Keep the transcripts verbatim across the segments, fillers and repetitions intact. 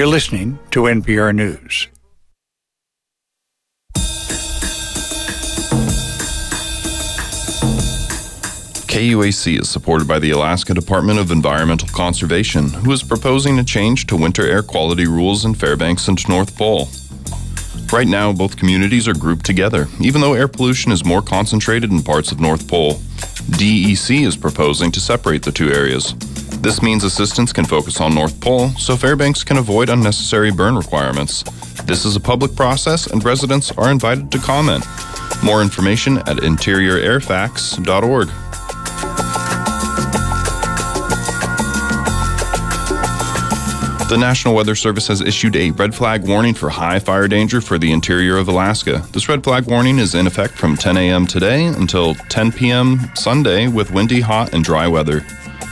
You're listening to N P R News. K U A C is supported by the Alaska Department of Environmental Conservation, who is proposing a change to winter air quality rules in Fairbanks and North Pole. Right now, both communities are grouped together, even though air pollution is more concentrated in parts of North Pole. D E C is proposing to separate the two areas. This means assistance can focus on North Pole, so Fairbanks can avoid unnecessary burn requirements. This is a public process, and residents are invited to comment. More information at interior air facts dot org. The National Weather Service has issued a red flag warning for high fire danger for the interior of Alaska. This red flag warning is in effect from ten a.m. today until ten p.m. Sunday with windy, hot, and dry weather.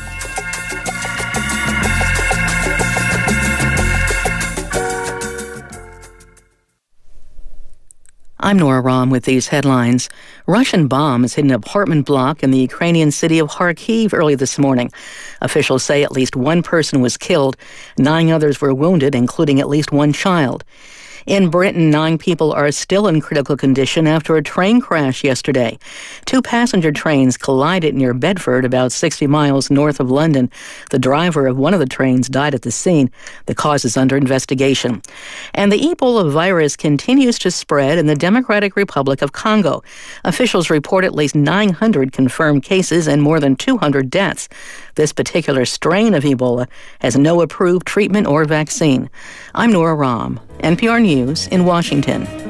I'm Nora Rahm with these headlines. Russian bombs hit an apartment block in the Ukrainian city of Kharkiv early this morning. Officials say at least one person was killed. Nine others were wounded, including at least one child. In Britain, nine people are still in critical condition after a train crash yesterday. Two passenger trains collided near Bedford, about sixty miles north of London. The driver of one of the trains died at the scene. The cause is under investigation. And the Ebola virus continues to spread in the Democratic Republic of Congo. Officials report at least nine hundred confirmed cases and more than two hundred deaths. This particular strain of Ebola has no approved treatment or vaccine. I'm Nora Rahm, N P R News in Washington.